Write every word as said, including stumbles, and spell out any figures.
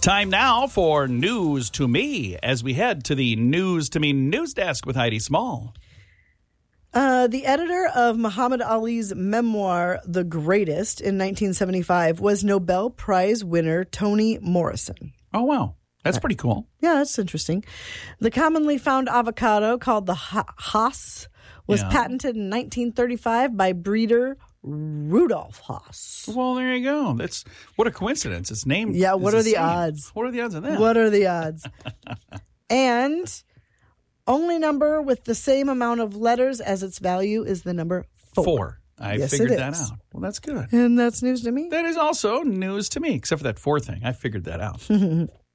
Time now for News to Me as we head to the News to Me news desk with Heidi Small. Uh, the editor of Muhammad Ali's memoir, The Greatest, in nineteen seventy-five was Nobel Prize winner Toni Morrison. Oh, wow. That's pretty cool. Yeah, that's interesting. The commonly found avocado called the Hass was Yeah. patented in nineteen thirty-five by breeder Rudolf Haas. Well, there you go. That's what a coincidence. It's named. Yeah, what are the same. odds? What are the odds of that? What are the odds? And only number with the same amount of letters as its value is the number four. Four. I Yes, figured it that is. out. Well, that's good. And that's news to me. That is also news to me, except for that four thing. I figured that out.